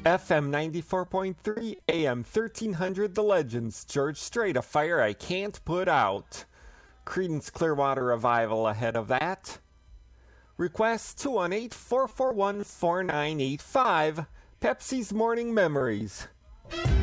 FM 94.3, AM 1300, The Legends, George Strait, A Fire I Can't Put Out. Creedence Clearwater Revival ahead of that. Request 218-441-4985, Pepsi's Morning Memories.